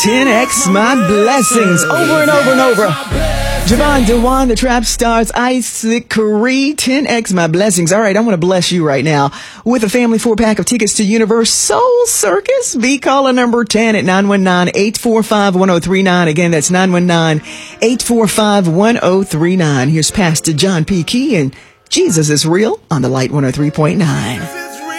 10x my blessings over and over and over. Javon Dewan, the Trap Stars, Isaac Curry, 10x my blessings. All right, I want to bless you right now with a family 4-pack of tickets to Universal Circus. Be caller number 10 at 919-845-1039. Again, that's 919-845-1039. Here's Pastor John P. Key and Jesus is Real on the Light 103.9.